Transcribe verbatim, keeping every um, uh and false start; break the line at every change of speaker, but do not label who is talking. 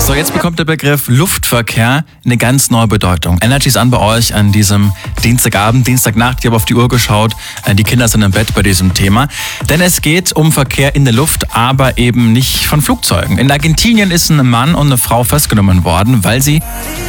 So, jetzt bekommt der Begriff Luftverkehr eine ganz neue Bedeutung. Energy ist an bei euch an diesem Dienstagabend, Dienstagnacht. Ich habe auf die Uhr geschaut. Die Kinder sind im Bett bei diesem Thema. Denn es geht um Verkehr in der Luft, aber eben nicht von Flugzeugen. In Argentinien ist ein Mann und eine Frau festgenommen worden, weil sie